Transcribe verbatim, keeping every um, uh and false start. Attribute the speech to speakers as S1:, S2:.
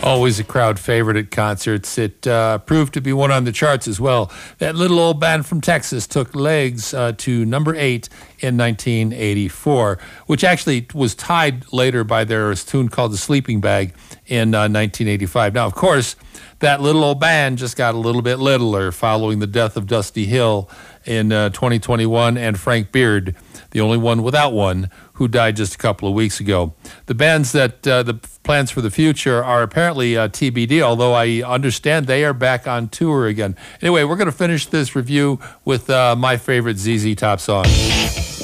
S1: Always a crowd favorite at concerts. It uh, proved to be one on the charts as well. That little old band from Texas took legs uh, to number eight in nineteen eighty-four, which actually was tied later by their tune called The Sleeping Bag in uh, nineteen eighty-five. Now, of course, that little old band just got a little bit littler following the death of Dusty Hill in uh, twenty twenty-one and Frank Beard, the only one without one, who died just a couple of weeks ago. The bands that, uh, the plans for the future are apparently uh, T B D, although I understand they are back on tour again. Anyway, we're going to finish this review with uh, my favorite Z Z Top song.